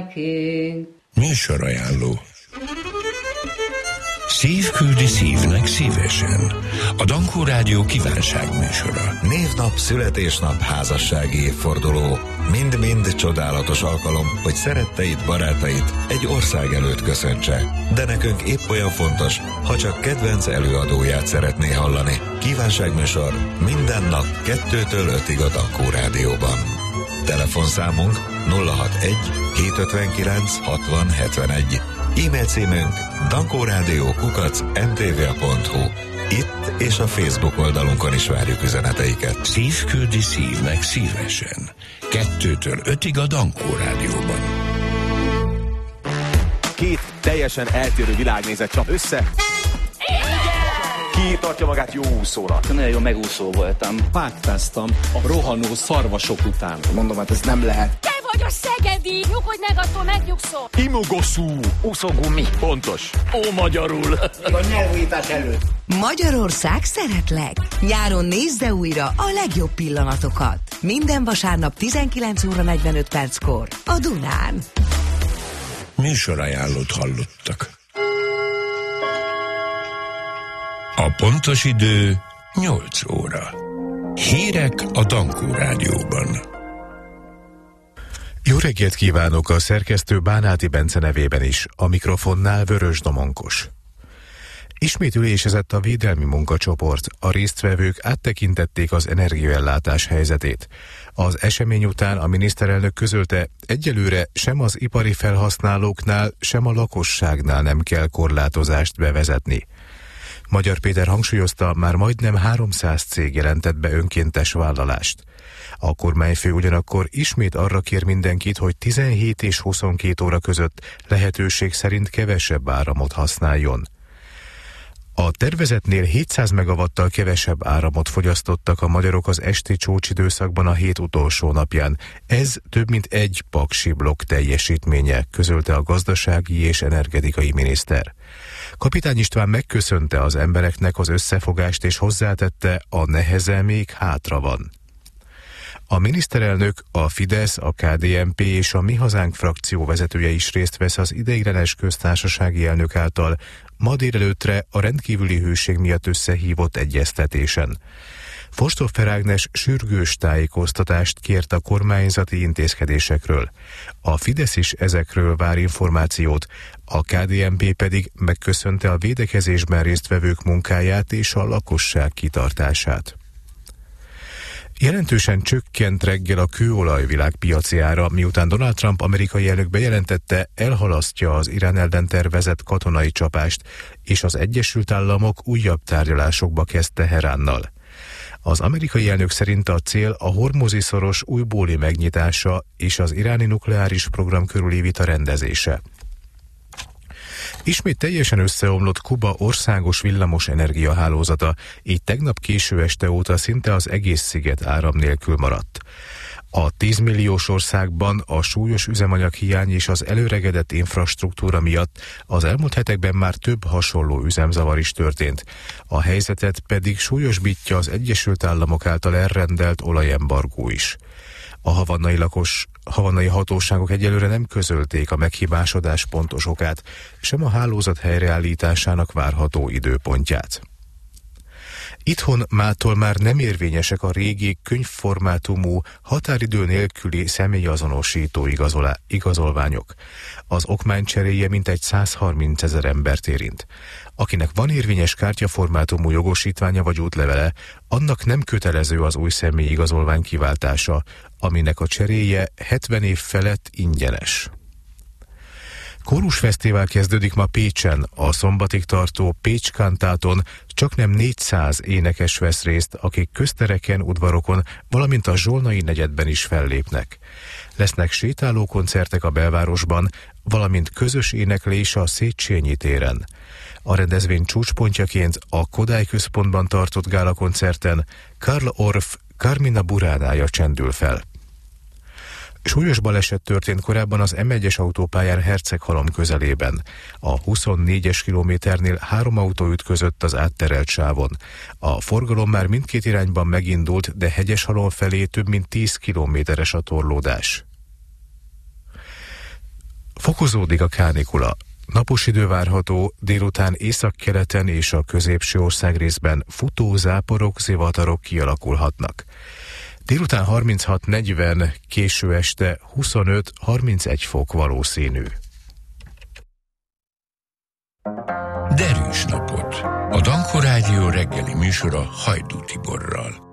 nekünk. Műsorajánló. Szív küldi szívnek szívesen. A Dankó Rádió kívánságműsora. Névnap, születésnap, házassági évforduló. Mind-mind csodálatos alkalom, hogy szeretteid, barátaid egy ország előtt köszöntse. De nekünk épp olyan fontos, ha csak kedvenc előadóját szeretné hallani. Kívánságműsor minden nap 2-től 5-ig a Dankó Rádióban. Telefonszámunk 061 259 60 71. E-mail címünk dankoradio@mtva.hu. Itt és a Facebook oldalunkon is várjuk üzeneteiket. Szív küldi szívnek szívesen. 2-től 5-ig a Dankó Rádióban. Két teljesen eltérő világnézet csap össze. Ki tartja magát jó úszónak? Nagyon jó megúszó voltam. Páktáztam a rohanó szarvasok után. Mondom, hát ez nem lehet. Te vagy a szegedi! Nyugodj meg, attól megnyugszol! Imogoszú. Úszógumi. Pontos. Ó, magyarul! A nyelvújítás előtt. Magyarország szeretlek! Nyáron nézze újra a legjobb pillanatokat. Minden vasárnap 19 óra 45 perckor a Dunán. Műsorajánlót hallottak. A pontos idő 8 óra. Hírek a Dankó Rádióban. Jó reggelt kívánok a szerkesztő Bánáti Bence nevében is, a mikrofonnál Vörös Domonkos. Ismét ülésezett a védelmi munkacsoport, a résztvevők áttekintették az energiaellátás helyzetét. Az esemény után a miniszterelnök közölte, egyelőre sem az ipari felhasználóknál, sem a lakosságnál nem kell korlátozást bevezetni. Magyar Péter hangsúlyozta, már majdnem 300 cég jelentett be önkéntes vállalást. A kormányfő ugyanakkor ismét arra kér mindenkit, hogy 17 és 22 óra között lehetőség szerint kevesebb áramot használjon. A tervezetnél 700 megawattal kevesebb áramot fogyasztottak a magyarok az esti csúcsidőszakban a hét utolsó napján. Ez több mint egy paksi blokk teljesítménye, közölte a gazdasági és energetikai miniszter. Kapitány István megköszönte az embereknek az összefogást és hozzátette, a neheze még hátra van. A miniszterelnök, a Fidesz, a KDNP és a Mi Hazánk frakció vezetője is részt vesz az ideiglenes köztársasági elnök által ma délelőttre a rendkívüli hőség miatt összehívott egyeztetésen. Forstoffer Ágnes sürgős tájékoztatást kért a kormányzati intézkedésekről. A Fidesz is ezekről vár információt, a KDNP pedig megköszönte a védekezésben résztvevők munkáját és a lakosság kitartását. Jelentősen csökkent reggel a kőolaj világpiaci ára, miután Donald Trump amerikai elnök bejelentette, elhalasztja az Irán ellen tervezett katonai csapást, és az Egyesült Államok újabb tárgyalásokba kezd Teheránnal. Az amerikai elnök szerint a cél a hormuzi szoros újbóli megnyitása és az iráni nukleáris program körüli vita rendezése. Ismét teljesen összeomlott Kuba országos villamos energiahálózata, így tegnap késő este óta szinte az egész sziget áram nélkül maradt. A 10 milliós országban a súlyos üzemanyaghiány és az előregedett infrastruktúra miatt az elmúlt hetekben már több hasonló üzemzavar is történt. A helyzetet pedig súlyosbítja az Egyesült Államok által elrendelt olajembargó is. A havannai hatóságok egyelőre nem közölték a meghibásodás pontos okát, sem a hálózat helyreállításának várható időpontját. Itthon mától már nem érvényesek a régi könyvformátumú, határidő nélküli személyazonosító igazolványok. Az okmány cseréje mintegy 130 000 embert érint. Akinek van érvényes kártyaformátumú jogosítványa vagy útlevele, annak nem kötelező az új személyi igazolvány kiváltása, aminek a cseréje 70 év felett ingyenes. Kórusfesztivál kezdődik ma Pécsen, a szombatig tartó Pécs Kantáton csaknem 400 énekes vesz részt, akik köztereken, udvarokon, valamint a Zsolnai negyedben is fellépnek. Lesznek sétálókoncertek a belvárosban, valamint közös éneklés a Széchenyi téren. A rendezvény csúcspontjaként a Kodály Központban tartott gálakoncerten Karl Orff Carmina Buránája csendül fel. Súlyos baleset történt korábban az M1-es autópályán Herceghalom közelében. A 24-es kilométernél 3 autó ütközött az átterelt sávon. A forgalom már mindkét irányban megindult, de Hegyeshalom felé több mint 10 kilométeres a torlódás. Fokozódik a kánikula. Napos idő várható, délután északkeleten és a középső országrészben futó záporok, zivatarok kialakulhatnak. Délután 36-40, késő este 25-31 fok valószínű. Derűs napot! A Danko Rádió reggeli műsora Hajdú Tiborral.